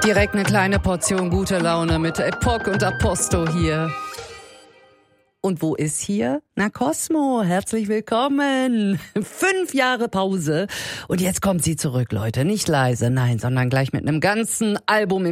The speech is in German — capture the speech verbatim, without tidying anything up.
Direkt eine kleine Portion gute Laune mit Epoch und Aposto hier. Und wo ist hier? Na, Cosmo, herzlich willkommen. Fünf Jahre Pause. Und jetzt kommt sie zurück, Leute. Nicht leise, nein, sondern gleich mit einem ganzen Album im